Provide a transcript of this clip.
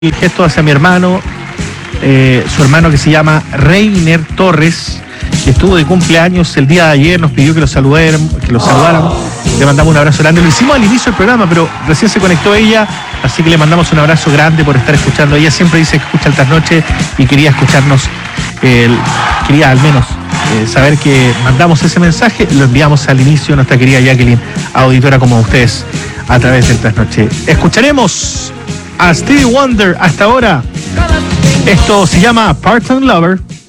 el gesto hacia mi hermano, su hermano que se llama Reiner Torres, que estuvo de cumpleaños el día de ayer, nos pidió que lo saludáramos, le mandamos un abrazo grande. Lo hicimos al inicio del programa, pero recién se conectó ella, así que le mandamos un abrazo grande por estar escuchando. Ella siempre dice que escucha el Trasnoche y quería escucharnos, quería al menos saber que mandamos ese mensaje, lo enviamos al inicio a nuestra querida Jacqueline, auditora como ustedes, a través del Trasnoche. Escucharemos a Stevie Wonder hasta ahora. Esto se llama Part-Time Lover.